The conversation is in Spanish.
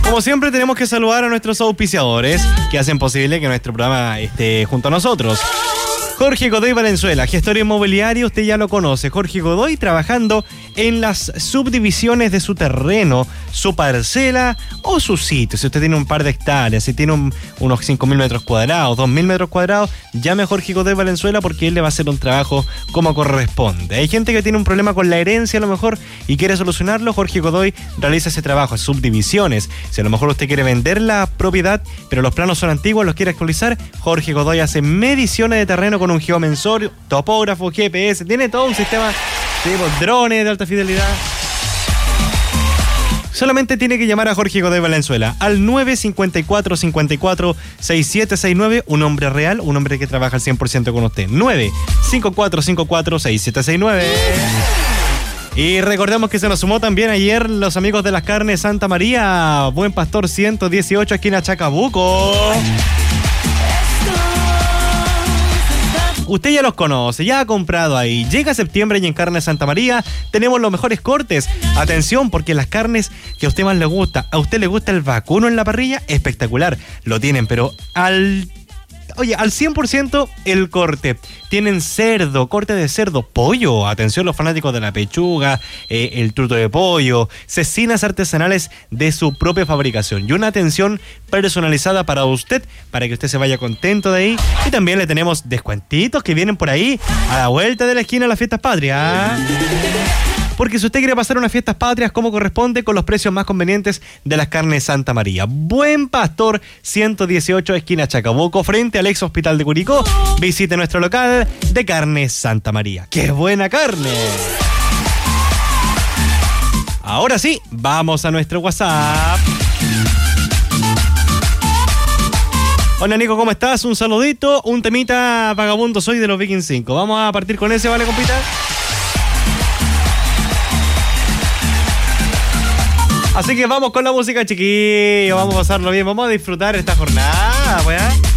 Como siempre tenemos que saludar a nuestros auspiciadores que hacen posible que nuestro programa esté junto a nosotros. Jorge Godoy Valenzuela, gestor inmobiliario, usted ya lo conoce. Jorge Godoy trabajando en las subdivisiones de su terreno, su parcela o su sitio. Si usted tiene un par de hectáreas, si tiene unos 5.000 metros cuadrados, 2.000 metros cuadrados, llame a Jorge Godoy Valenzuela porque él le va a hacer un trabajo como corresponde. Hay gente que tiene un problema con la herencia a lo mejor y quiere solucionarlo. Jorge Godoy realiza ese trabajo, subdivisiones. Si a lo mejor usted quiere vender la propiedad, pero los planos son antiguos, los quiere actualizar, Jorge Godoy hace mediciones de terreno con un geomensor, topógrafo, GPS, tiene todo un sistema, tenemos drones de alta fidelidad. Solamente tiene que llamar a Jorge Godoy Valenzuela al 954-54-6769, un hombre real, un hombre que trabaja al 100% con usted. 954-54-6769. Y recordemos que se nos sumó también ayer los amigos de las carnes Santa María, Buen Pastor 118, esquina Chacabuco. Usted ya los conoce, ya ha comprado ahí. Llega septiembre y en Carnes Santa María tenemos los mejores cortes. Atención, porque las carnes que a usted más le gusta, ¿a usted le gusta el vacuno en la parrilla? Espectacular, lo tienen, pero al 100% el corte. Tienen cerdo, corte de cerdo, pollo. Atención los fanáticos de la pechuga, el truto de pollo, cecinas artesanales de su propia fabricación y una atención personalizada para usted, para que usted se vaya contento de ahí. Y también le tenemos descuentitos que vienen por ahí a la vuelta de la esquina de las fiestas patrias. Porque si usted quiere pasar unas fiestas patrias como corresponde, con los precios más convenientes de las carnes Santa María. Buen Pastor 118, esquina Chacabuco, frente al ex hospital de Curicó. Visite nuestro local de Carnes Santa María. ¡Qué buena carne! Ahora sí, vamos a nuestro WhatsApp. Hola Nico, ¿cómo estás? Un saludito, un temita vagabundo soy de los Vikings 5. Vamos a partir con ese, ¿vale, compita? Así que vamos con la música, chiquillos. Vamos a pasarlo bien, vamos a disfrutar esta jornada, weá.